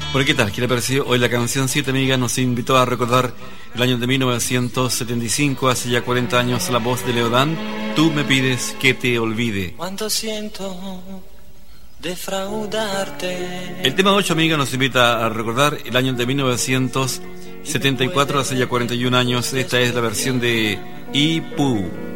Bueno, ¿qué tal? ¿Qué le pareció? Hoy la canción 7 Amigas nos invitó a recordar el año de 1975, hace ya 40 años, la voz de Leodán. Tú me pides que te olvide. Cuánto siento defraudarte. El tema 8 Amigas nos invita a recordar el año de 1974, hace ya 41 años. Esta es la versión de Ipu.